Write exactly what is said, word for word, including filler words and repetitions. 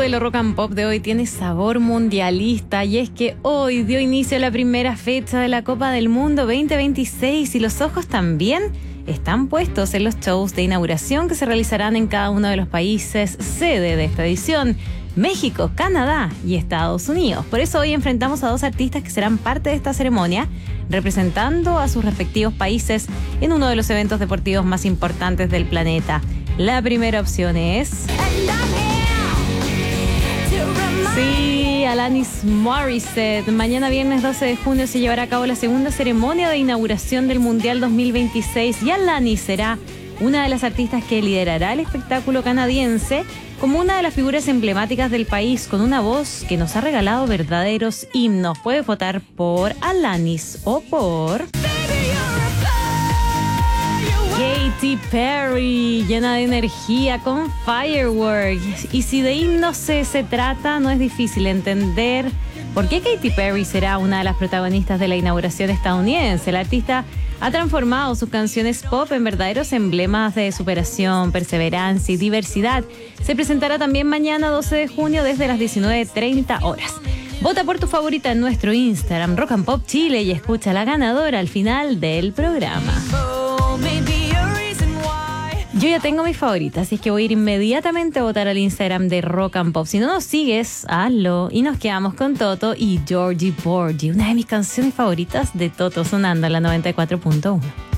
Duelo Rock and Pop de hoy tiene sabor mundialista y es que hoy dio inicio a la primera fecha de la Copa del Mundo veinte veintiséis y los ojos también están puestos en los shows de inauguración que se realizarán en cada uno de los países sede de esta edición: México, Canadá y Estados Unidos. Por eso hoy enfrentamos a dos artistas que serán parte de esta ceremonia, representando a sus respectivos países en uno de los eventos deportivos más importantes del planeta. La primera opción es... Sí, Alanis Morissette. Mañana viernes doce de junio se llevará a cabo la segunda ceremonia de inauguración del Mundial dos mil veintiséis y Alanis será una de las artistas que liderará el espectáculo canadiense como una de las figuras emblemáticas del país, con una voz que nos ha regalado verdaderos himnos. Puedes votar por Alanis o por... Katy Perry, llena de energía con Fireworks. Y si de himnos se, se trata, no es difícil entender por qué Katy Perry será una de las protagonistas de la inauguración estadounidense. La artista ha transformado sus canciones pop en verdaderos emblemas de superación, perseverancia y diversidad. Se presentará también mañana doce de junio desde las diecinueve treinta horas. Vota por tu favorita en nuestro Instagram, Rock and Pop Chile, y escucha a la ganadora al final del programa. Yo ya tengo mis favoritas, así es que voy a ir inmediatamente a votar al Instagram de Rock and Pop. Si no nos sigues, hazlo. Y nos quedamos con Toto y Georgie Porgy, una de mis canciones favoritas de Toto, sonando en la noventa y cuatro punto uno.